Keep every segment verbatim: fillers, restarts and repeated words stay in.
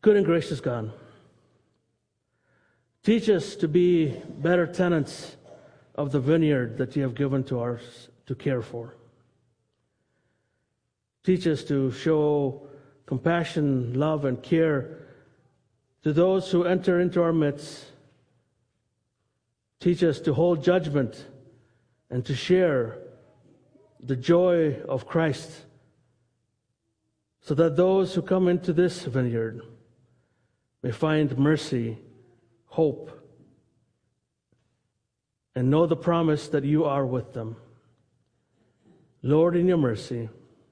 Good and gracious God, teach us to be better tenants of the vineyard that you have given to us to care for. Teach us to show compassion, love, and care to those who enter into our midst. Teach us to hold judgment and to share the joy of Christ, so that those who come into this vineyard may find mercy, hope, and know the promise that you are with them. Lord, in your mercy,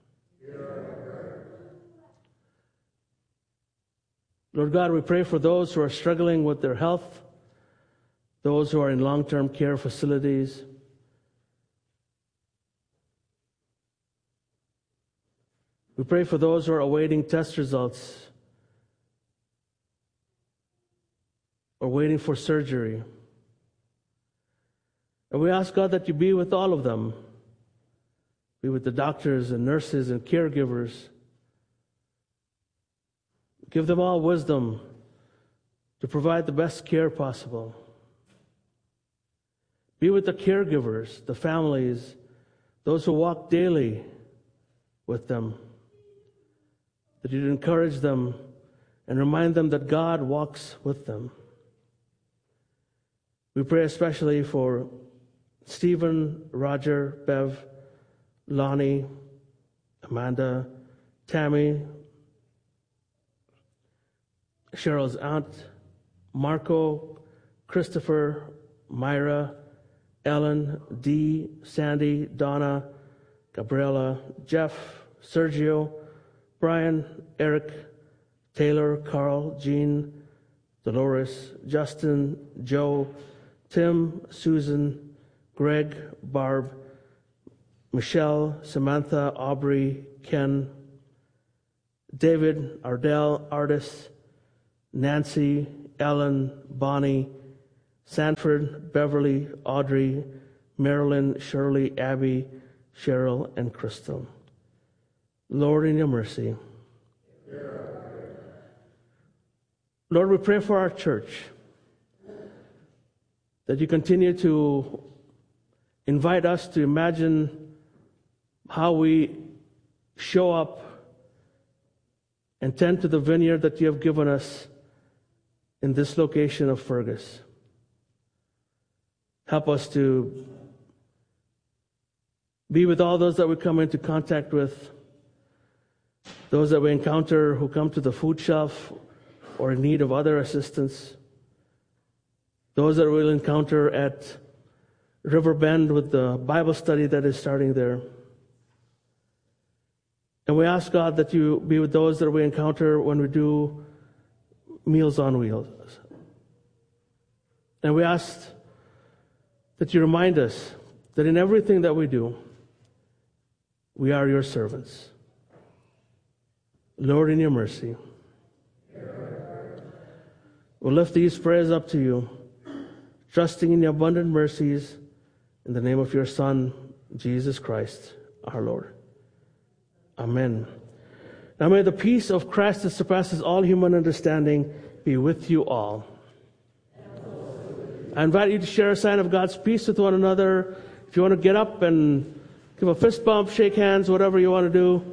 Lord God, we pray for those who are struggling with their health, those who are in long-term care facilities. We pray for those who are awaiting test results or waiting for surgery. And we ask, God, that you be with all of them. Be with the doctors and nurses and caregivers. Give them all wisdom to provide the best care possible. Be with the caregivers, the families, those who walk daily with them, that you'd encourage them and remind them that God walks with them. We pray especially for Stephen, Roger, Bev, Lonnie, Amanda, Tammy, Cheryl's aunt, Marco, Christopher, Myra, Ellen, Dee, Sandy, Donna, Gabriella, Jeff, Sergio, Brian, Eric, Taylor, Carl, Jean, Dolores, Justin, Joe, Tim, Susan, Greg, Barb, Michelle, Samantha, Aubrey, Ken, David, Ardell, Artis, Nancy, Ellen, Bonnie, Sanford, Beverly, Audrey, Marilyn, Shirley, Abby, Cheryl, and Crystal. Lord, in your mercy. Lord, we pray for our church, that you continue to invite us to imagine how we show up and tend to the vineyard that you have given us in this location of Fergus. Help us to be with all those that we come into contact with, those that we encounter who come to the food shelf or in need of other assistance, those that we'll encounter at River Bend with the Bible study that is starting there. And we ask, God, that you be with those that we encounter when we do Meals on Wheels. And we ask that you remind us that in everything that we do, we are your servants. Lord, in your mercy, we'll lift these prayers up to you, trusting in your abundant mercies, in the name of your Son, Jesus Christ, our Lord. Amen. Now may the peace of Christ that surpasses all human understanding be with you all. I invite you to share a sign of God's peace with one another. If you want to get up and give a fist bump, shake hands, whatever you want to do,